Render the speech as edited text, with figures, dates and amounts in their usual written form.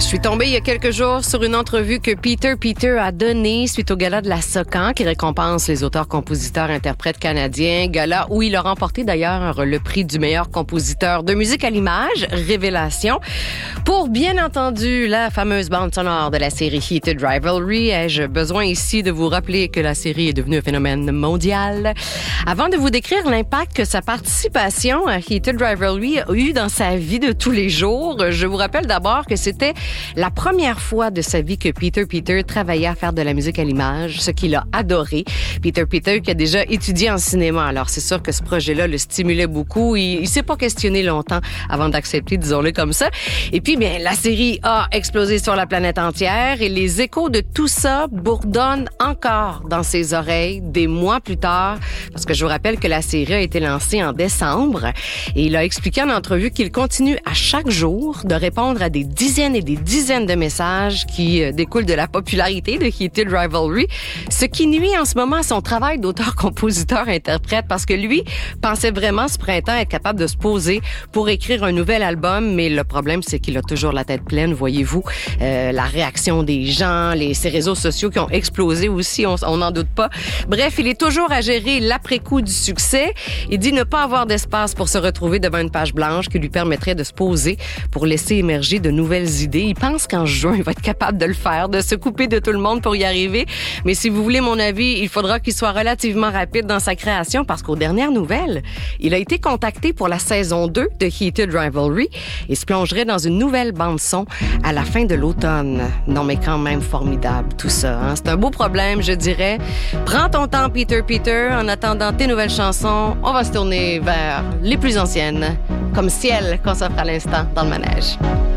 suis tombée il y a quelques jours sur une entrevue que Peter a donnée suite au gala de la SOCAN qui récompense les auteurs, compositeurs, interprètes canadiens. Gala où il a remporté d'ailleurs le prix du meilleur compositeur de musique à l'image, Révélation. Pour bien entendu la fameuse bande sonore de la série Heated Rivalry, ai-je besoin ici de vous rappeler que la série est devenue un phénomène mondial. Avant de vous décrire l'impact que sa participation à Heated Rivalry a eu dans sa vie de tous les jours, je vous rappelle d'abord que c'était la première fois de sa vie que Peter travaillait à faire de la musique à l'image, ce qu'il a adoré. Peter qui a déjà étudié en cinéma, alors c'est sûr que ce projet-là le stimulait beaucoup. Il s'est pas questionné longtemps avant d'accepter, disons-le comme ça. Et puis, bien, la série a explosé sur la planète entière et les échos de tout ça bourdonnent encore dans ses oreilles des mois plus tard, parce que je vous rappelle que la série a été lancée en décembre et il a expliqué en entrevue qu'il continue à chaque jour de répondre à des dizaines et des dizaines de messages qui découlent de la popularité de Heated Rivalry, ce qui nuit en ce moment à son travail d'auteur, compositeur, interprète, parce que lui pensait vraiment ce printemps être capable de se poser pour écrire un nouvel album, mais le problème, c'est qu'il a toujours la tête pleine, voyez-vous. La réaction des gens, ces réseaux sociaux qui ont explosé aussi, on n'en doute pas. Bref, il est toujours à gérer l'après-coup du succès. Il dit ne pas avoir d'espace pour se retrouver devant une page blanche qui lui permettrait de se poser pour laisser émerger de nouvelles idées. Il pense qu'en juin, il va être capable de le faire, de se couper de tout le monde pour y arriver. Mais si vous voulez mon avis, il faudra qu'il soit relativement rapide dans sa création parce qu'aux dernières nouvelles, il a été contacté pour la saison 2 de Heated Rivalry et se plongerait dans une nouvelle bande-son à la fin de l'automne. Non, mais quand même formidable tout ça, hein? C'est un beau problème, je dirais. Prends ton temps, Peter. En attendant tes nouvelles chansons, on va se tourner vers les plus anciennes, comme Ciel qu'on s'offre à l'instant dans le manège.